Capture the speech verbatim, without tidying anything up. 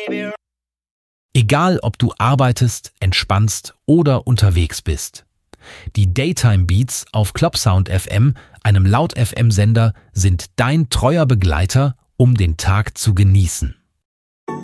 Egal, ob du arbeitest, entspannst oder unterwegs bist. Die Daytime Beats auf Clubsound F M, einem Laut-F M-Sender, sind dein treuer Begleiter, um den Tag zu genießen.